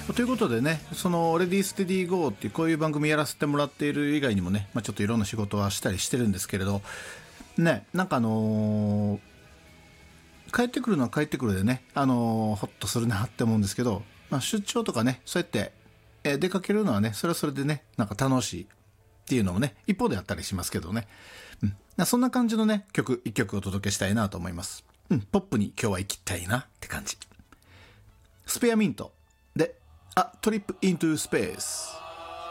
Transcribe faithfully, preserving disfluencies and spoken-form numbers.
ということでね、そのレディーステディーゴーっていうこういう番組やらせてもらっている以外にもね、まあ、ちょっといろんな仕事はしたりしてるんですけれどね、なんかあのー、帰ってくるのは帰ってくるでね、あのー、ほっとするなって思うんですけど、まあ、出張とかね、そうやって、えー出かけるのはね、それはそれでね、なんか楽しいっていうのもね、一方であったりしますけどね、うん、そんな感じのね曲一曲お届けしたいなと思います。うん、ポップに今日は行きたいなって感じ。スペアミントでA Trip into Space。